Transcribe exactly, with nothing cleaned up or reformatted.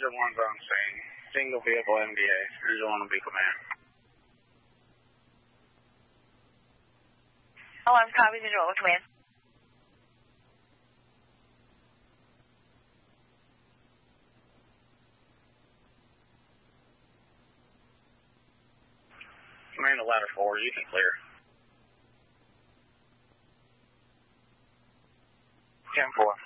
Cruiser one's on scene. Single vehicle M D A. Cruiser one will be command. Alarm copy, visual with command. Command to ladder four, you can clear. ten four.